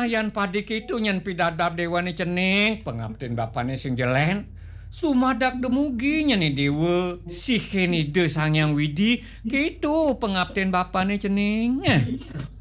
yan padik itu nyen pidadab dewa ni cening, pengabten bapane sing jelen. Sumadak demugi nyeni dewa, si Henide Sang Yang Widi, gitu pengabten bapane cening.